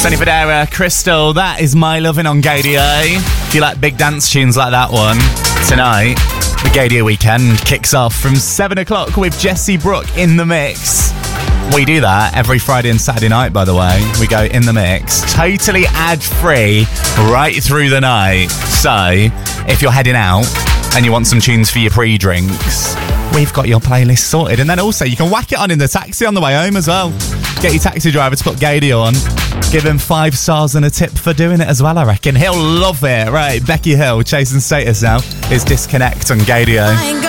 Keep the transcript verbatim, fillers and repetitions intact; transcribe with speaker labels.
Speaker 1: Sunny Federa, Crystal, that is My Lovin' on Gaydio. If you like big dance tunes like that one, tonight, the Gaydio weekend kicks off from seven o'clock with Jesse Brooke in the mix. We do that every Friday and Saturday night, by the way. We go in the mix, totally ad-free, right through the night. So, if you're heading out and you want some tunes for your pre-drinks, we've got your playlist sorted. And then also, you can whack it on in the taxi on the way home as well. Get your taxi driver to put Gaydio on. Give him five stars and a tip for doing it as well, I reckon. He'll love it. Right, Becky Hill, Chasing Status now. It's Disconnect on Gaydio.